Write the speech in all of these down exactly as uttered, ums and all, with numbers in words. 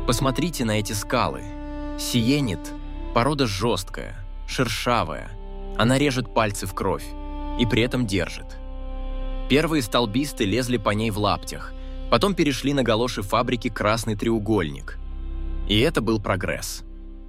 Посмотрите на эти скалы. Сиенит – порода жесткая, шершавая. Она режет пальцы в кровь и при этом держит. Первые столбисты лезли по ней в лаптях, потом перешли на галоши фабрики «Красный треугольник». И это был прогресс.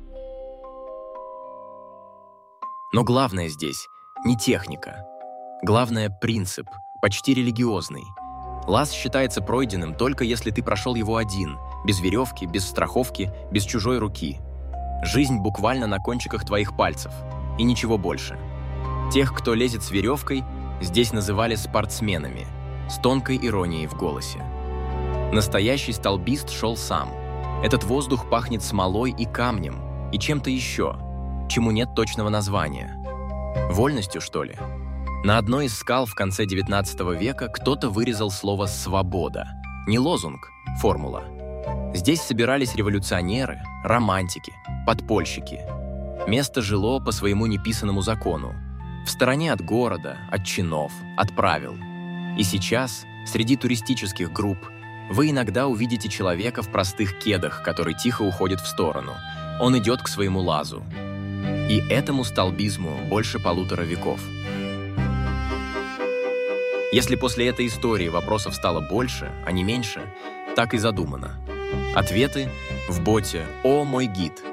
Но главное здесь не техника. Главное – принцип, почти религиозный. Лаз считается пройденным только если ты прошел его один, без веревки, без страховки, без чужой руки. Жизнь буквально на кончиках твоих пальцев, и ничего больше. Тех, кто лезет с веревкой, здесь называли спортсменами, с тонкой иронией в голосе. Настоящий столбист шел сам. Этот воздух пахнет смолой и камнем, и чем-то еще, чему нет точного названия. Вольностью, что ли? На одной из скал в конце девятнадцатого века кто-то вырезал слово «свобода». Не лозунг, формула. Здесь собирались революционеры, романтики, подпольщики. Место жило по своему неписанному закону, в стороне от города, от чинов, от правил. И сейчас, среди туристических групп, вы иногда увидите человека в простых кедах, который тихо уходит в сторону. Он идет к своему лазу. И этому столбизму больше полутора веков. Если после этой истории вопросов стало больше, а не меньше, так и задумано. Ответы в боте «О, мой гид»,